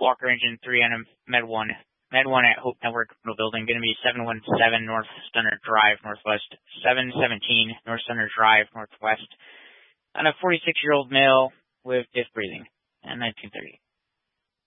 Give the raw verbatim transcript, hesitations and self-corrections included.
Walker Engine three on a Med one. Med one at Hope Network Building, going to be seven one seven North Stunner Drive, Northwest, seven seventeen North Stunner Drive, Northwest, on a forty-six-year-old male with disc breathing, and nineteen thirty.